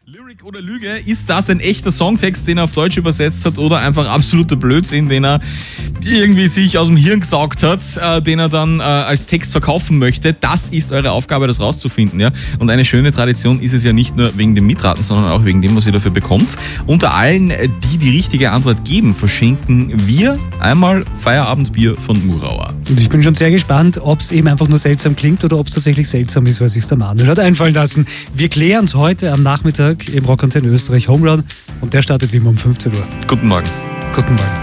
Lyrik oder Lüge, ist das ein echter Songtext, den er auf Deutsch übersetzt hat, oder einfach absoluter Blödsinn, den er irgendwie sich aus dem Hirn gesaugt hat, den er dann als Text verkaufen möchte? Das ist eure Aufgabe, das rauszufinden. Ja? Und eine schöne Tradition ist es ja nicht nur wegen dem Mitraten, sondern auch wegen dem, was ihr dafür bekommt. Unter allen, die die richtige Antwort geben, verschenken wir einmal Feierabendbier von Murauer. Und ich bin schon sehr gespannt, ob es eben einfach nur seltsam klingt oder ob es tatsächlich seltsam ist, weil sich der Manuel hat einfallen lassen. Wir klären es heute am Nachmittag im Rockantenne Österreich Home Run und der startet wie immer um 15 Uhr. Guten Morgen. Guten Morgen.